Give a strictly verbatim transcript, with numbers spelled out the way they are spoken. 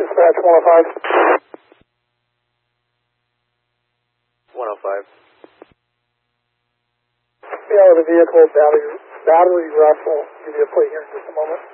Dispatch one oh five. one oh five. Yeah, with the vehicle battery, battery Russell. Give you a plate here in just a moment.